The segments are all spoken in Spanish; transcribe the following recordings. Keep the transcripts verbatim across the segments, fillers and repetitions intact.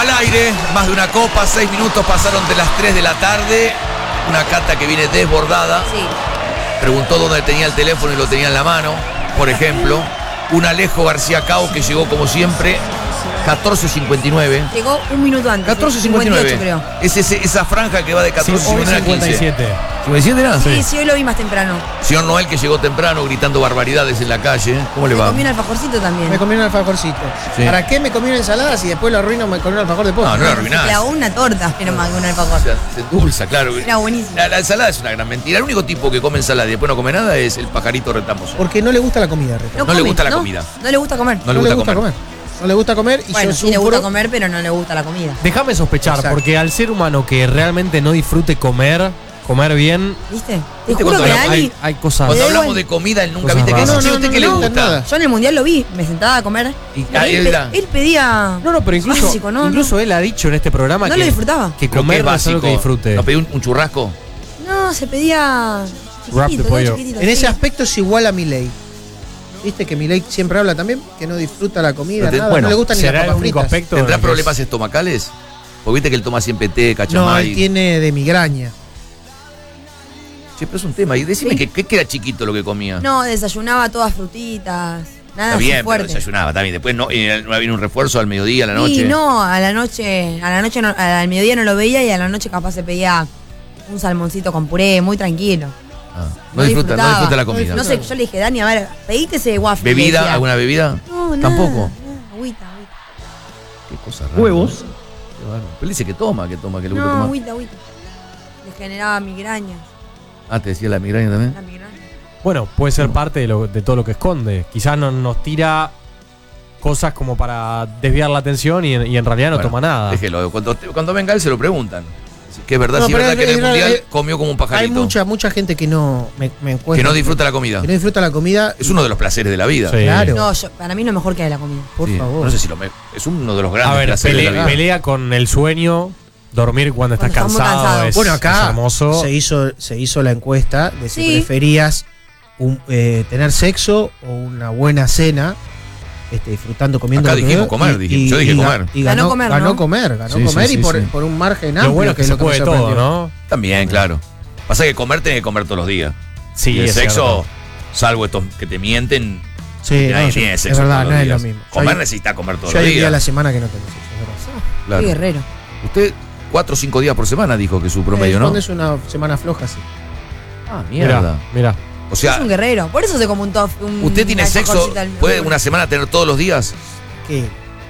Al aire, más de una copa, seis minutos pasaron de las tres de la tarde. Una Cata que viene desbordada. Sí. Preguntó dónde tenía el teléfono y lo tenía en la mano, por ejemplo. Un Alejo García Cao que llegó como siempre, catorce cincuenta y nueve. Llegó un minuto antes. catorce cincuenta y nueve. creo. Es ese, esa franja que va de catorce cincuenta y nueve a cincuenta y siete. ¿cincuenta y siete era? Sí, sí, hoy lo vi más temprano. Señor Noel que llegó temprano gritando barbaridades en la calle. ¿Cómo le Me va? comí un alfajorcito también. Me comí un alfajorcito. Sí. ¿Para qué me comí una ensalada si después lo arruino con un alfajor de pollo? No, no la arruinás. Le hago una torta, pero más que un alfajor. O sea, se endulza, claro. Era buenísimo. La, la ensalada es una gran mentira. El único tipo que come ensalada y después no come nada es el pajarito retamoso. Porque no le gusta la comida, Reto. No le gusta la comida. No le gusta comer. No le gusta comer. No le gusta comer y Bueno, yo sí le sufro- gusta comer, pero no le gusta la comida. Déjame sospechar, Exacto. porque al ser humano que realmente no disfrute comer, comer bien, ¿Viste? Te ¿Viste juro cuando que hablamos- Dani. hay, hay cosas. Cuando da hablamos igual. de comida, él nunca Cosas viste que raras. dice, No, ¿a usted no, qué no, le no, gusta? nada. Yo en el mundial lo vi, me sentaba a comer. Y- él, ah, él pe- da. él pedía. No, no, pero incluso, básico, no, incluso él ha dicho en este programa No que, lo disfrutaba. que Pero comer qué no es algo que disfrute. ¿No pedí un, un churrasco? No, se pedía. Wrap de chiquitito, pollo. todo chiquitito, En sí. ese aspecto es igual a Milei. Viste que Milei siempre habla también que no disfruta la comida, Pero te- nada, bueno, no le gustan ni las ¿será el papas único fritas. aspecto? ¿Tendrá en el que problemas estomacales? Porque viste que él toma siempre té, No, cachamay. él tiene de migraña. Che, pero es un tema. Y decime Sí. que, que, que era chiquito lo que comía. No, desayunaba todas frutitas. Nada Está así bien, pero fuerte. desayunaba, está bien. Después no, y no había un refuerzo al mediodía, a la noche. Y no, a la noche, a la noche no, al mediodía no lo veía y a la noche capaz se pedía un salmoncito con puré, muy tranquilo. Ah, no, disfruta, no disfrutaba. disfruta la comida. No sé, yo le dije, Dani, a ver, pedite ese waffle. le ¿Bebida? decía. ¿Alguna bebida? No, nada, Tampoco. nada, agüita, agüita. Qué cosa rara. Huevos. Qué bárbaro. Pero él dice que toma, que toma, que le gusta No, tomar. agüita, agüita. Le generaba migrañas. Ah, te decía la migraña también. La migraña. Bueno, puede ser parte de, lo- de todo lo que esconde. Quizás no, nos tira cosas como para desviar la atención y, en- y en realidad no Bueno, toma nada. Déjelo. Cuando, cuando venga él se lo preguntan. Que es verdad, No, si es pero verdad que en es- el es- mundial es- comió como un Hay pajarito. mucha, mucha gente que no me, me encuentra. que no disfruta la comida. que no disfruta la comida. Es uno de los placeres de la vida. Sí. Claro. No, yo, para mí lo mejor que hay la comida. Por Sí, favor. No sé si lo me- es uno de los A grandes ver, placeres de la pelea, vida. pelea con el sueño, dormir cuando estás Cuando estás muy cansado. cansado. Es, Bueno, es acá hermoso. se hizo, se hizo la encuesta de si Sí. preferías un, eh, tener sexo o una buena cena, este, disfrutando, comiendo. Acá lo que dijimos veo, comer, dije- yo dije ga- comer. Y Ganó ganó, comer, ganó ¿no? comer, ganó Sí, comer sí, y sí, por, sí. por un margen Lo amplio, bueno es que, es se lo que me puede todo, sorprendió. ¿no? También, claro. Pasa que comer tenés que comer todos los días. Sí, y el es sexo, cierto. salvo estos que te mienten, Sí, nadie no, tiene es sexo verdad, todos no los es lo días. mismo. Comer Yo hay- necesita comer todos Yo los hay un día a días. la semana que no tengo sexo, es verdad. Claro. Qué guerrero. Usted cuatro o cinco días por semana dijo que su promedio, Eh, ¿no? cuando es una semana floja, sí. Ah, Mira, mierda. mira. O sea, es un guerrero. Por eso se come un tof. Un, ¿usted tiene una sexo? alfajorcito al- ¿Puede una semana tener todos los días? ¿Qué?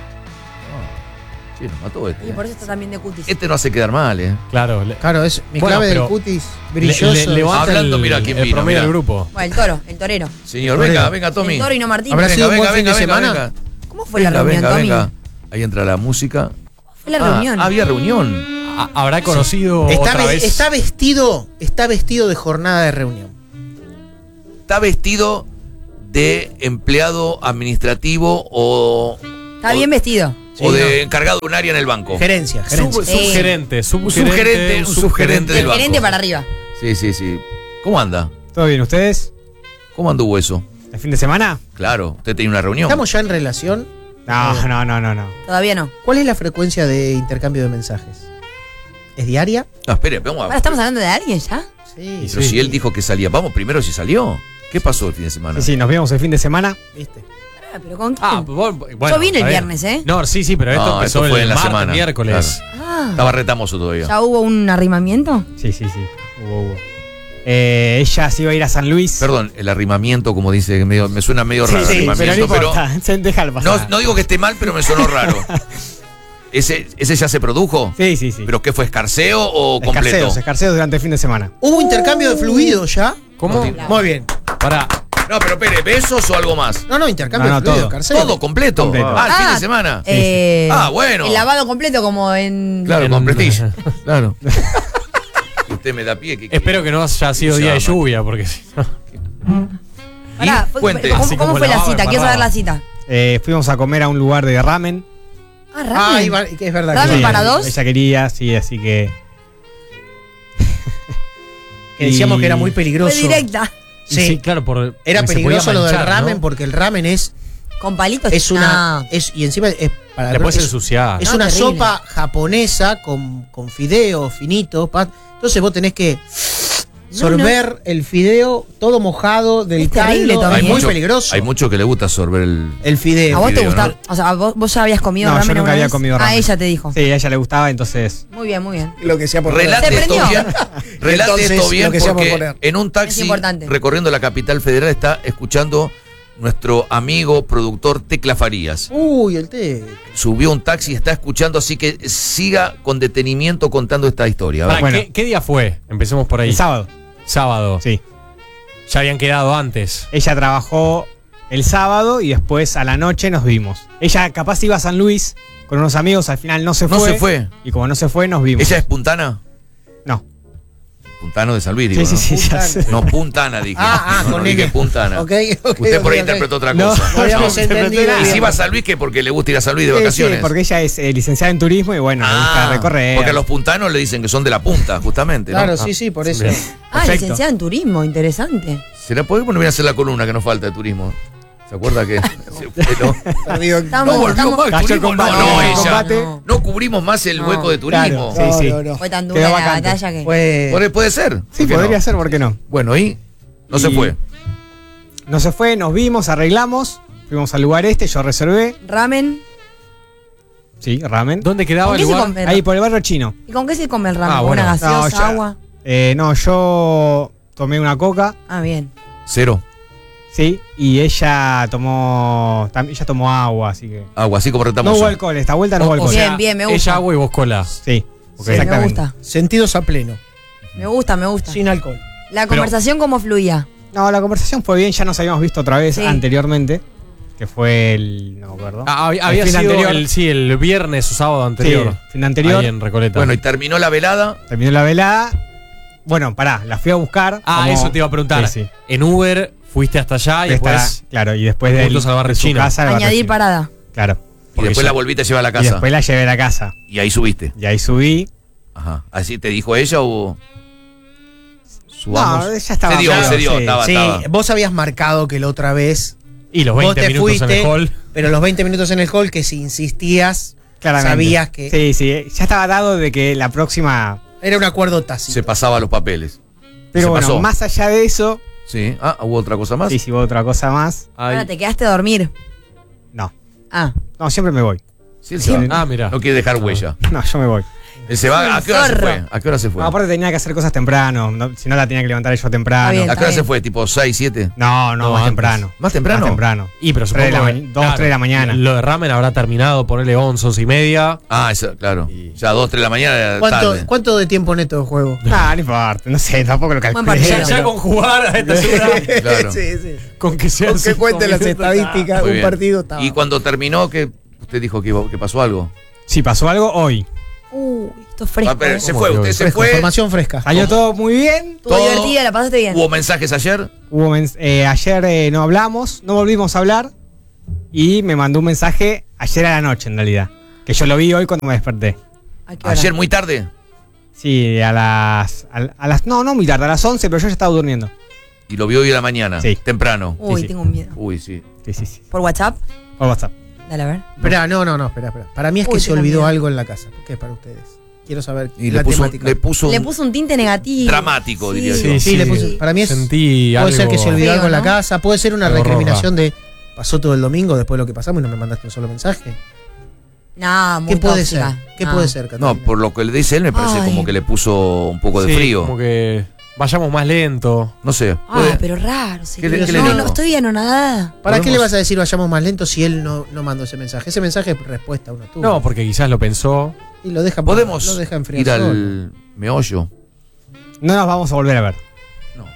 Sí, nos mató este. Y por eso está también de cutis. Este no hace quedar mal, ¿eh? Claro. le- Claro, es mi Bueno, clave pero del cutis le- brilloso. le- levanta Hablando, el, mira quién el vino, promedio mira. del grupo. Bueno, el toro, el torero. Señor, Bueno. venga, venga, Tommy. El toro y no Martín. ¿Habrá Venga, sido un venga, buen fin venga, de venga, semana? venga. ¿Cómo fue la Venga, reunión, venga, Tommy? venga. Ahí entra la música. Fue la Ah, reunión. había reunión. Ha- ¿Habrá conocido Está, otra ve- vez? está vestido, está vestido de jornada de reunión. Está vestido de empleado administrativo o, Está o- bien vestido. o Sí, de encargado de un área en el banco. Gerencia, gerencia. Sub- Sí. subgerente, subgerente, subgerente, un subgerente del El banco. gerente para arriba. Sí, sí, sí. ¿Cómo anda? ¿Todo bien ustedes? ¿Cómo anduvo eso? ¿El fin de semana? Claro, usted tenía una reunión. ¿Estamos ya en relación? No, no, no, no, no. Todavía no. ¿Cuál es la frecuencia de intercambio de mensajes? ¿Es diaria? No, espere, vamos Ahora a... estamos hablando de alguien ya. Sí. Pero si él dijo que salía, vamos primero si salió. ¿Qué pasó el fin de semana? Sí, sí, nos vemos el fin de semana. ¿Viste? Ah, pero con quién. Ah, vos- bueno, Yo vine el está bien. viernes, ¿eh? No, sí, sí, pero esto No, empezó esto fue el en la martes, semana, miércoles. Ah, Estaba retamoso todavía. ¿ya hubo un arrimamiento? Sí, sí, sí. Hubo, hubo. Eh, ella se iba a ir a San Luis. Perdón, el arrimamiento, como dice, medio- me suena medio Sí, raro. sí, pero no arrimamiento, pero importa. Se- Déjalo no, pasar. no digo que esté mal, pero me sonó raro. ¿Ese, ¿Ese ya se produjo? Sí, sí, sí. ¿Pero qué fue, escarceo o completo? Escarceos, escarceos durante el fin de semana. ¿Hubo intercambio de fluidos ya? ¿Cómo? No, Muy bien. Pará. No, pero espere, ¿besos o algo más? No, no, intercambio No, no, de fluidos, todo. Carcelo. Todo completo. Completo. Ah, el fin Ah, de semana. Eh, Ah, bueno. El lavado completo como en... Claro, en- con Prestige. Claro. Y usted me da pie. Que, Espero que no haya sido Se día de llama. lluvia, porque si no. Pará, Y fue- cuente. ¿cómo, Así cómo como fue la lavado, cita? Quiero saber embarrado. la cita. Eh, fuimos a comer a un lugar de ramen. Ah, ramen. Ah, Iván, que es verdad. ¿Ramen que- para dos? Ella quería, sí, así que. Que decíamos Y- que era muy peligroso. Fue directa. Y Sí. Sí, claro, por, Era porque se peligroso podía lo del manchar, ramen ¿no? porque el ramen es Con palitos. Es una. No. Es, y encima es para. Te puedes es, ensuciar. es No, una terrible. sopa japonesa con, con fideos finitos. pa- Entonces vos tenés que No, sorber el fideo todo mojado del Es terrible, caldo. Tommy, Es ¿eh? muy mucho- peligroso. Hay mucho que le gusta sorber el. El fideo. ¿A vos te Video, gusta? ¿no? O sea, ¿vos, vos ya habías comido No, yo ramen nunca alguna había vez? comido Ah, ramen. ella te dijo. Sí, a ella le gustaba, entonces. Muy bien, muy bien. Lo que sea por Relate Se esto prendió. bien. Relate Entonces, esto bien lo que sea por porque poner. en un Es taxi importante. recorriendo la capital federal está escuchando nuestro amigo productor Tecla Farías. Uy, el té. Subió un taxi y está escuchando, así que siga con detenimiento contando esta historia. A ver. Pará, Bueno. ¿qué, qué día fue? Empecemos por ahí. El sábado. Sábado. Sí. Ya habían quedado antes. Ella trabajó el sábado y después a la noche nos vimos. Ella capaz iba a San Luis con unos amigos, al final no se No fue. se fue. Y como no se fue, nos vimos. ¿Ella es puntana? No. Puntano de San Luis, digo, Sí, sí, ¿no? sí, ya sé. No, puntana, dije. Ah, ah, no, con no dije N. puntana. Ok, ok, Usted por ahí ok, ok. interpretó otra No, cosa. No habíamos No, entendido. nada. Y si bien. va a San Luis, que porque le gusta ir a San Luis de Sí, vacaciones. sí, porque ella es eh, licenciada en turismo y bueno, le gusta Ah, recorrer. porque a los puntanos le dicen que son de la punta, justamente. ¿no? Claro, sí, sí, por eso. Bien. Ah, Perfecto. licenciada en turismo, interesante. ¿Se la puede poner a hacer la columna que nos falta de turismo? ¿Se acuerda que se fue, no? Perdido. Estamos- No volvió estamos- más el Cayó el turismo, no, combate, no, cayó el ella. combate. No. No cubrimos más el No, hueco de turismo. claro. Sí, sí. No, no. Fue tan Quedó dura la vacante. batalla que. Fue. Puede, puede ser. Sí, ¿por qué podría no? ser, ¿por qué no? Bueno, y no se Y- fue. No se fue, nos vimos, arreglamos, fuimos al lugar este, yo reservé, Ramen. sí, ramen. ¿Dónde quedaba ¿Con el qué se lugar? come? Ahí por el barrio chino. ¿Y con qué se come el ramen? Ah, ¿Con bueno. una gaseosa, No, ya- agua? Eh, no, yo tomé una coca, Ah, bien. Cero. sí, y ella tomó, tam- ella tomó agua, así que. Agua, así como No retamos. hubo alcohol, esta vuelta no O- hubo o alcohol. Bien, sea, bien, me gusta. Ella agua y vos cola. Sí, Ok. Me exactamente. gusta. Sentidos a pleno. Me gusta, me gusta. Sin alcohol. La conversación, ¿cómo fluía? No, la conversación fue bien, ya nos habíamos visto otra vez Sí. anteriormente, que fue el. No me acuerdo. Ah, hab- El había fin sido anterior. el, sí, el viernes o sábado anterior. Sí, fin anterior. Ahí en Recoleta. Bueno, y terminó la velada. Terminó la velada. Bueno, pará, la fui a buscar. ah, como- eso te iba a preguntar. Sí, sí. En Uber fuiste hasta allá y Está- después. claro, y después de, juntos al barrio de su chino. casa al barrio Añadir chino. parada. Claro. Y Porque después yo- la volviste a llevar a la Y casa. después la llevé a la casa. Y ahí subiste. Y ahí subí. Ajá. ¿Así te dijo ella o.? Subamos. No, ya estaba Se dio, claro, se dio, sí. estaba, Sí, estaba. vos habías marcado que la otra vez, Y los vos veinte te minutos en fuiste, el hall. pero los veinte minutos en el hall, que si insistías, Claramente. sabías que Sí, sí. Ya estaba dado de que la próxima. era un acuerdo tácito. Se pasaba los papeles. Pero se bueno, pasó. más allá de eso. Sí. Ah, ¿hubo otra cosa más? Sí, sí, hubo otra cosa más. Ay. Ahora te quedaste a dormir. No. Ah. No, siempre me voy. Sí, él se va. Ah, mira. No quiere dejar huella. No, yo me voy. Él se va. ¿A qué hora se Zorro. fue? ¿A qué hora se fue? No, aparte tenía que hacer cosas temprano. no- si no la tenía que levantar yo temprano. Está bien. ¿A qué hora está se fue? ¿Tipo seis, siete? No, no, No, más antes. temprano. ¿Más temprano? Más temprano. Y pero Tres de la supongo ma- que- dos, tres de la mañana. Lo de ramen habrá terminado, ponerle once, once y media. Ah, eso, claro. Y- Ya dos, tres de la mañana era ¿Cuánto, tarde. ¿Cuánto de tiempo neto de juego? Ah, no importa. No sé, tampoco lo calculé. Buen partido. Ya, ya con jugar a esta altura, Claro. sí, sí. con que sea Con que cuente las minutos, estadísticas, Muy un bien. partido estaba. Y cuando terminó, que usted dijo que, iba- que pasó algo. Si pasó algo hoy. Uy, esto es fresco. Ah, pero ¿eh? se ¿Cómo fue, que usted hoy? se Fresco, fue. información fresca. Salió todo muy bien. Estuvo todo- divertida, la pasaste bien. ¿Hubo mensajes ayer? Hubo mens- eh, ayer eh, no hablamos, no volvimos a hablar. Y me mandó un mensaje ayer a la noche, en realidad. Que yo lo vi hoy cuando me desperté. ¿A qué hora? Ayer muy tarde. Sí, a las, a, a las. No, no muy tarde, a las once, pero yo ya estaba durmiendo. Y lo vio hoy a la mañana. Sí. Temprano. Uy, Sí, sí. tengo un miedo. Uy, sí. Sí, sí, sí. ¿Por WhatsApp? Por WhatsApp. Dale, a ver. Espera, no, no, no, espera, espera. Para mí es que Uy, se tengo olvidó miedo. algo en la casa. ¿Qué es para ustedes? Quiero saber Y la le puso, temática. le puso un Le puso un tinte negativo. dramático, Sí. diría yo. Sí, Sí, le sí. puso- para mí es, Sentí puede algo. ser que se olvidó Feo, algo en la ¿no? casa, puede ser una Algo recriminación de pasó todo el domingo después de lo que pasamos y no me mandaste un solo mensaje. No, muy ¿Qué puede tóxica. ser? ¿Qué No. puede ser, Catalina? No, por lo que le dice él me parece Ay. como que le puso un poco de Sí, frío. Como que vayamos más lento. No sé. Ah, puede- pero raro. ¿Qué le- señor. qué le no, dijo? no, estoy anonadada. ¿Para qué podemos- le vas a decir vayamos más lento si él no, no mandó ese mensaje? Ese mensaje es respuesta uno tuvo. No, porque quizás lo pensó. Y lo deja, Podemos lo deja enfriar ir solo. al meollo. No nos vamos a volver a ver. No.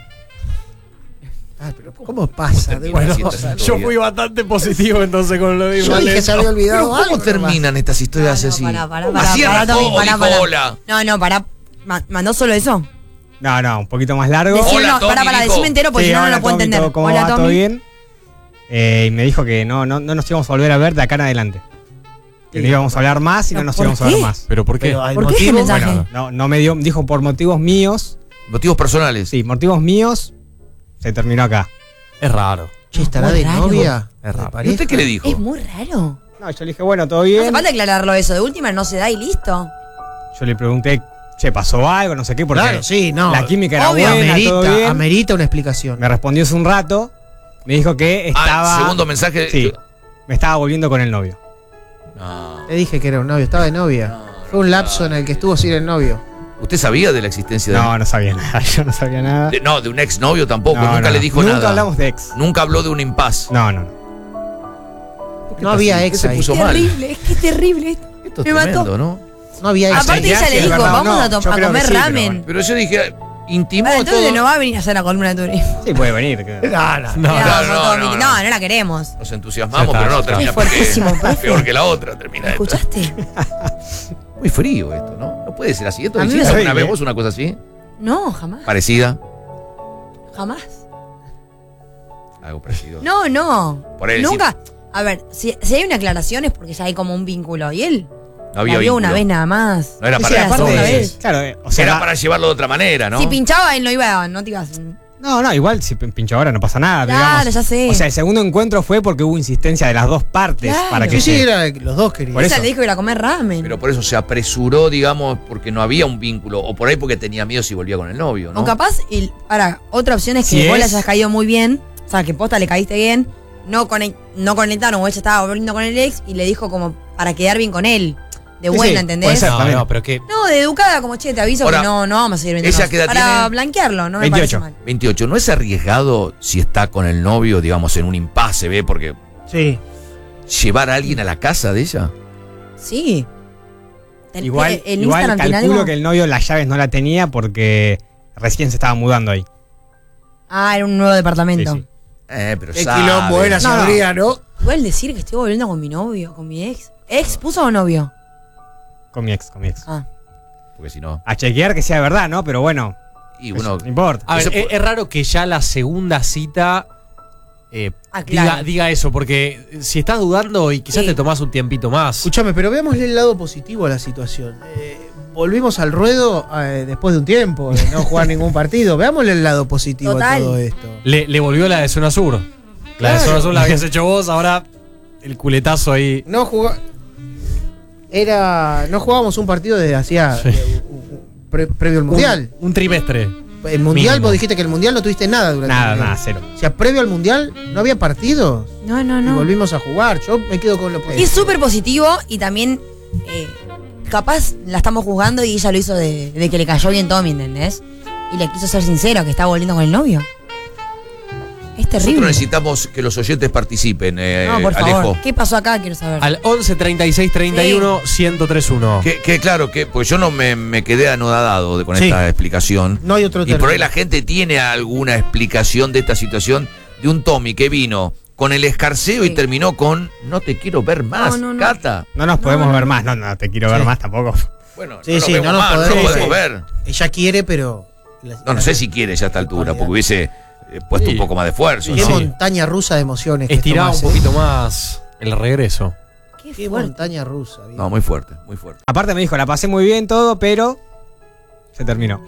Ah, pero ¿cómo pasa? De Bueno, una yo cosa. yo fui bastante positivo entonces con lo de Yo dije se había Pero olvidado ¿cómo algo. terminan estas historias No, no, así? pará, pará, pará, Así pará, arrancó Tommy, o pará, dijo pará. hola. No, no, pará. Ma- ¿Mandó solo eso? No, no, un poquito más largo. Decime, Hola, no, Tommy, pará, pará, dijo. decime entero porque Sí, si no, no hola, lo puedo Tommy, entender. ¿todo- ¿Cómo Hola, va? ¿Todo Tommy. bien? Eh, y me dijo que no, no, no nos íbamos a volver a ver de acá en adelante. Que no íbamos a hablar más y no ¿Pero nos por íbamos a ver qué? más. ¿Pero por qué? Pero hay ¿Por qué ese motivos. mensaje? Bueno, No, no me dio, dijo por motivos míos. Motivos personales. Sí, motivos míos. Se terminó acá. es raro. Che, ¿estará Muy de raro. novia? Es raro. ¿De ¿Y pareja? usted qué le dijo? Es muy raro. No, yo le dije, bueno, todo No bien. hace falta aclararlo eso. De última no se da y listo. Yo le pregunté, che, ¿pasó algo? No sé qué, porque Claro, sí, no. la química era Obvio. buena, todo Amerita, bien. amerita una explicación. Me respondió hace un rato, me dijo que Ah, estaba... el segundo mensaje. Sí, me estaba volviendo con el novio. No. Le dije que era un novio, estaba de novia. No, Fue un no, lapso en el que estuvo sin el novio. ¿Usted sabía de la existencia de, No, no sabía nada, yo no sabía nada. de- no, de un exnovio tampoco? No, Nunca no, le no. dijo Nunca nada. hablamos de ex. Nunca habló de un impas. No, no, no. No había ¿Qué ex se ahí. puso mal? Terrible, es que es terrible esto. Esto es Me mató. tremendo, ¿no? No había ex. Aparte ahí. ella le es dijo, verdad, vamos no, a, to- yo a creo que comer sí, pero ramen. bueno. Pero yo dije, intimó Vale, entonces todo. no va a venir a hacer la columna de turismo. Sí, puede venir. que- No, no. No, Qué no, asco, no, Tommy. no, no, no. no la queremos. Nos entusiasmamos, Ya está, pero no, ya está. termina Es fuertísimo, porque- profe. peor que la otra. Termina esto. ¿Escuchaste? Muy frío esto, ¿no? No puede ser así. ¿Esto A mí me hiciste alguna sorprende. vez vos una cosa así? No, jamás. Parecida. Jamás. Algo parecido. No, no. Por él, Nunca. A ver, si, si hay una aclaración es porque ya hay como un vínculo. Y él No había la vio vínculo. una vez nada más. No era Sí, para sí, la aparte, segunda vez. claro, eh, o sea, Era da- para llevarlo de otra manera, ¿no? Si pinchaba, él no iba, no te ibas. No, no, igual si pin- pincho ahora no pasa nada. Claro, digamos. ya sé. O sea, el segundo encuentro fue porque hubo insistencia de las dos partes Claro. para que Sí, sí, se- era los dos querían. Por Ella eso. le dijo que iba a comer ramen. Pero por eso se apresuró, digamos, porque no había un vínculo. O por ahí porque tenía miedo si volvía con el novio, ¿no? O capaz, y, ahora, otra opción es que Si vos le es- hayas caído muy bien. O sea, que posta le caíste bien. No, conec- no conectaron, o ella estaba volviendo con el ex y le dijo como para quedar bien con él. De Sí, buena, sí, ¿entendés? puede ser. No, no, pero que. No, de educada, como che, te aviso Ahora, que no, no vamos a seguir vendiendo. ¿ella qué edad Para tiene? blanquearlo, no me veintiocho. parece mal. veintiocho. ¿No es arriesgado si está con el novio, digamos, en un impasse, ve? Porque Sí. llevar a alguien a la casa de ella. Sí. Ten- Igual, eh, en igual Instagram tiene calculo algo. que el novio las llaves no la tenía porque recién se estaba mudando ahí. Ah, era un nuevo departamento. Sí, sí. Eh, pero Qué sabe. quilombo era, No, no. sabría, ¿no? Igual decir que estoy volviendo con mi novio, con mi ex. ¿Ex puso o novio? Con mi ex, con mi ex. Ah. Porque si no. A chequear que sea verdad, ¿no? Pero bueno, Y bueno, no importa. A ver, Ese es, fue- es raro que ya la segunda cita eh, Ah, claro. diga, diga eso, porque si estás dudando y quizás Sí. te tomás un tiempito más. Escúchame, pero veámosle el lado positivo a la situación. Eh, volvimos al ruedo eh, después de un tiempo de no jugar ningún partido. Veámosle el lado positivo Total. a todo esto. Le, le volvió la de zona sur. La de Claro. zona sur la habías hecho vos, ahora el culetazo ahí. No jugá- Era. No jugábamos un partido desde hacía. Sí. eh, pre- previo al mundial. Un, un trimestre. El mundial, mínimo. vos dijiste que el mundial no tuviste nada durante Nada, el mundial. nada, cero. O sea, previo al mundial no había partidos. No, no, Y no. volvimos a jugar. Yo me quedo con lo positivo. Es súper positivo y también eh, capaz la estamos juzgando y ella lo hizo de, de que le cayó bien Tommy, ¿entendés? Y le quiso ser sincero, que está volviendo con el novio. Es nosotros terrible. necesitamos que los oyentes participen, eh, No, por favor. Alejo. ¿Qué pasó acá? Quiero saber. Al once treinta y seis treinta y uno ciento tres uno. Que, que claro, que pues yo no me, me quedé anodado de- con Sí. esta explicación. No hay otro Y por término. ahí la gente tiene alguna explicación de esta situación de un Tommy que vino con el escarceo y Sí. terminó con no te quiero ver más, No, no, no. Cata. No nos podemos no, ver no. más, no, no, te quiero ver Sí. más tampoco. Bueno, Sí, no, sí, nos no vemos nos más, no podemos- nos sí, podemos sí. ver. Ella quiere, pero. No, no sé si quiere ya a esta altura, porque hubiese eh, puesto Sí. un poco más de esfuerzo. Qué ¿no? Sí. montaña rusa de emociones. que Estiraba esto un me hace. poquito más el regreso. Qué Qué fuerte. montaña rusa. bien. No, muy fuerte, muy fuerte. Aparte me dijo, la pasé muy bien todo, pero se terminó.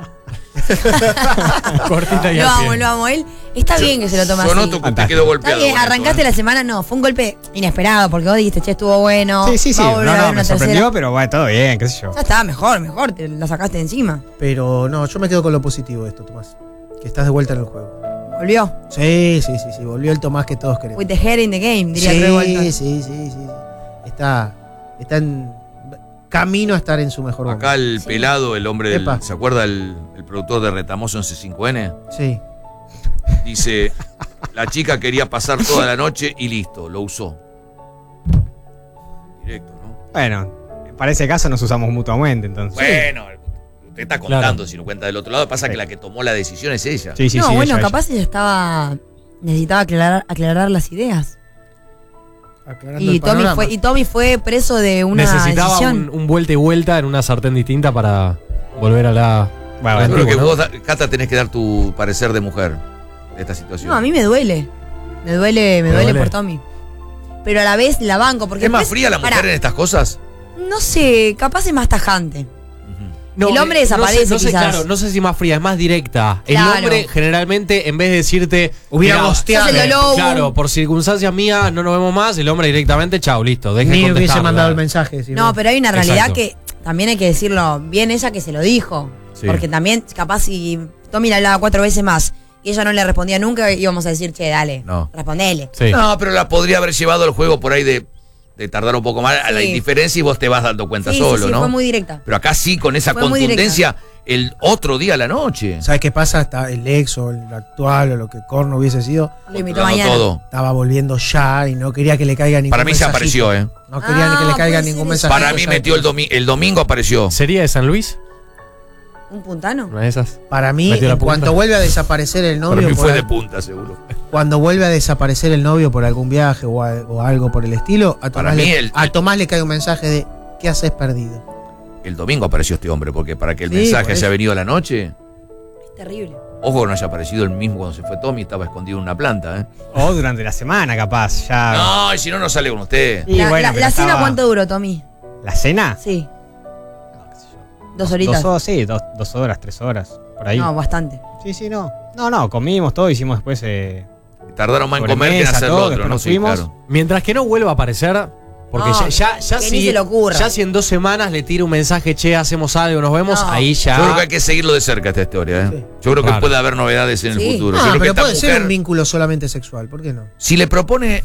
Cortita y Lo al amo, pie. lo amo. Él está bien que se lo toma Yo así. noto que usted Fantástico. quedó Está golpeado. bien, con esto, arrancaste ¿eh? la semana, no, fue un golpe inesperado, porque vos dijiste, che, estuvo bueno. Sí, sí, sí. va a No, volver a no, haber me una sorprendió, tercera. pero bueno, todo bien, qué sé yo. Ya está, mejor, mejor, te la sacaste de encima. Pero no, yo me quedo con lo positivo de esto, Tomás. Que estás de vuelta en el juego. Volvió. Sí, sí, sí, sí. Volvió el Tomás que todos queremos. With the head in the game, diría Sí, Troy sí, Bolton. sí, sí, sí. Está, está en camino a estar en su mejor momento. Acá el Sí. pelado, el hombre del. Epa. ¿Se acuerda el, el productor de Retamoso en C cinco N? Sí. Dice, la chica quería pasar toda la noche y listo, lo usó. Directo, ¿no? Bueno, para ese caso nos usamos mutuamente, entonces. Bueno, usted está contando, Claro. si no cuenta del otro lado. Pasa que la que tomó la decisión es ella. Sí, sí, no, sí. bueno, ella, capaz ella estaba. Necesitaba aclarar, aclarar las ideas. Aclarando Y el Tommy, panorama. fue, y Tommy fue preso de una Necesitaba decisión. un, un vuelta y vuelta en una sartén distinta para volver a la. ella. Bueno, Bueno, Yo creo que ¿no? vos, da- Cata, tenés que dar tu parecer de mujer de esta situación. No, a mí me duele. Me duele, me ¿Te duele duele? por Tommy. Pero a la vez la banco, porque ¿Es más después- fría la mujer pará, en estas cosas? no sé, capaz es más tajante. Ujú. No, el hombre eh, desaparece, no sé, no sé, quizás. claro, no sé si más fría, es más directa. El Claro. hombre generalmente, en vez de decirte, Hubiera "Mirá, gosteado". sos el lobo. claro, por circunstancias mías no nos vemos más, el hombre directamente, chao, listo, deje de Ni hubiese contestarla. mandado el mensaje. si No, pero hay una realidad Exacto. que también hay que decirlo bien ella que se lo dijo. Sí. Porque también, capaz si Tommy le hablaba cuatro veces más y ella no le respondía nunca, íbamos a decir, che, dale, No. respondele. Sí. No, pero la podría haber llevado al juego por ahí de, de tardar un poco más a la Sí. indiferencia y vos te vas dando cuenta Sí, solo, sí, sí, ¿no? fue muy directa. Pero acá sí, con esa Fue muy contundencia, el otro día a la noche. ¿Sabes qué pasa? Hasta el ex o el actual o lo que Corno hubiese sido, Lo invitó Controlando mañana. todo. estaba volviendo ya y no quería que le caiga ningún Para mí se mensajito. apareció, ¿eh? No quería ni que le Ah, caiga puede ningún ser mensaje. Para mí metió el, domi- el domingo, apareció. ¿Sería de San Luis? ¿Un puntano? Una de esas. Para mí, Metió la en punta. cuanto vuelve a desaparecer el Para novio, mí por fue al- de punta, seguro. cuando vuelve a desaparecer el novio por algún viaje o, a- o algo por el estilo, a Para Tomás, mí le, el- a Tomás le cae un mensaje de ¿qué haces perdido? El domingo apareció este hombre, porque para que el Sí, mensaje por haya eso. venido a la noche, Es terrible. ojo que no haya aparecido el mismo cuando se fue Tommy, estaba escondido en una planta, ¿eh? O durante la semana, capaz. Ya. No, y si no, no sale con usted. Y la bueno, la- pero la cena, estaba- ¿cuánto duró, Tommy? ¿La cena? Sí. Dos horitas. Dos horas, sí, dos, dos horas, tres horas. Por ahí. No, bastante. Sí, sí, no. No, no, comimos todo, hicimos después. Eh, Tardaron más en comer que en sobremesa, hacer todo, lo otro, después ¿no? nos Sí, fuimos. claro. Mientras que no vuelva a aparecer, porque No, ya, ya, ya que si, ni se le ocurra. ya si en dos semanas le tira un mensaje, che, hacemos algo, nos vemos, No. ahí ya. Yo creo que hay que seguirlo de cerca esta historia, ¿eh? Sí. Yo creo que Claro. puede haber novedades en el Sí. futuro. Yo Ah, creo que pero esta puede ser mujer, un vínculo solamente sexual, ¿por qué no? si le propone,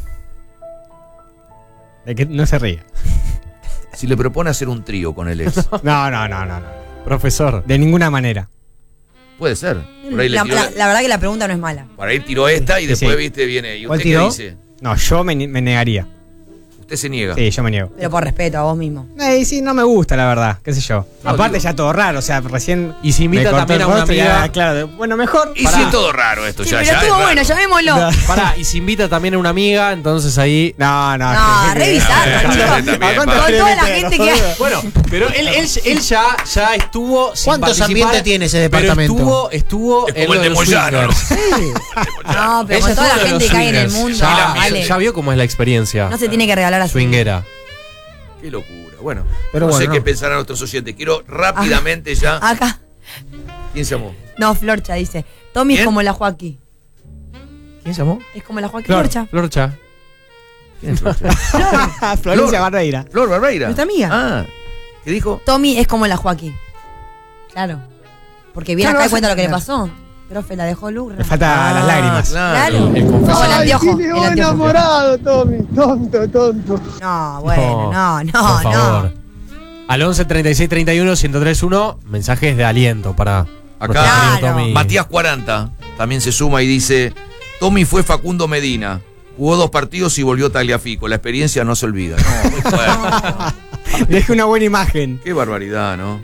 de que no se ríe. si le propone hacer un trío con el ex, No, no, no, no, no. Profesor. De ninguna manera. puede ser. Por ahí, le La, tiró, la- la verdad que la pregunta no es mala. por ahí tiró esta y Sí, después, sí. viste, viene. ¿Y ¿Cuál usted qué tiró? dice? No, yo me, me negaría. Usted se niega. Sí, yo me niego. Pero por respeto a vos mismo. Eh, sí, no me gusta, la verdad. ¿Qué sé yo? No, Aparte, digo- ya todo raro. O sea, recién. Y si invita me cortó también el a una rostro y amiga- ya, claro, de- bueno, mejor. Y pará. sí, es todo raro esto, Sí, ya, pero ya. estuvo es bueno, raro. llamémoslo. No. Pará, y si invita también a una amiga, entonces ahí. No, no. No, que- revisarlo, Ah, chicos. también, ¿A cuántos va. Con quiere toda la meter, gente no que jodas? Bueno, pero él, él, él ya, ya estuvo. sin ¿Cuántos participar, ambientes tiene ese pero departamento? Estuvo, estuvo Es como en el lo de los Moyano, ¿no? swingers. No, pero Ella con toda la estuvo en gente los que hay en el swingers. mundo, Ya, vale. ya vio cómo es la experiencia. No se tiene que regalar así. Swinguera. Qué locura. Bueno, Pero no sé bueno. qué pensarán nuestros oyentes. Quiero rápidamente ya. Acá. ¿Quién se llamó? No, Florcha dice. Tommy es ¿Quién? como la Joaquín. ¿Quién se llamó? Es como la Joaquín. Flor, Florcha. Florcha. ¿Quién es Flor? Florencia Flor. Barreira. Flor Barreira. Nuestra amiga. Ah, ¿qué dijo? Tommy es como la Joaquín. Claro. Porque viene Claro, acá y vas a cuenta lo que le entender. pasó. Profe, la dejó luz. Le faltan las lágrimas. Claro. El- el confesor. O el anteojo. el anteojo. enamorado, Tommy. Tonto, tonto. No, bueno, no, no, Por favor. no. Al once treinta y seis treinta y uno ciento tres uno, mensajes de aliento para. nuestro Acá, querido Claro. Tommy. Matías cuarenta también se suma y dice: Tommy fue Facundo Medina. Jugó dos partidos y volvió Tagliafico. La experiencia no se olvida. No, muy fuerte. Deje una buena imagen. Qué barbaridad, ¿no?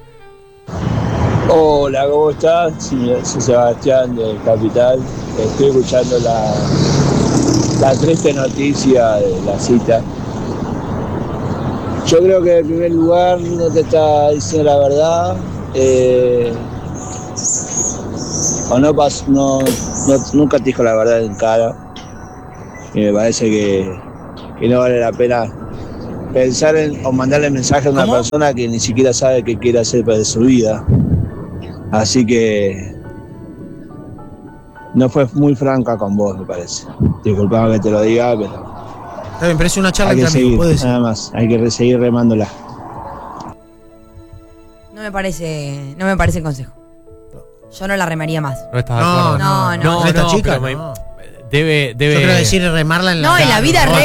Hola, ¿cómo estás? Sí, soy Sebastián de Capital. Estoy escuchando la, la triste noticia de la cita. Yo creo que en primer lugar no te está diciendo la verdad. Eh, o no, pas, no, no nunca te dijo la verdad en cara. Y me parece que, que no vale la pena pensar en o mandarle mensaje a una ¿Cómo? persona que ni siquiera sabe qué quiere hacer para su vida. Así que no fue muy franca con vos, me parece. Disculpame que te lo diga, pero Está bien, pero es una charla hay que entre amigos, seguir, puede decir. nada más. Hay que re- seguir remándola. No me parece, no me parece el consejo. Yo no la remaría más. ¿No estás de No, acuerdo? No, no. No, Con esta no, chica, pero me- no. debe, debe. Yo quiero decir remarla en la No, en la cara, vida ¿no? real.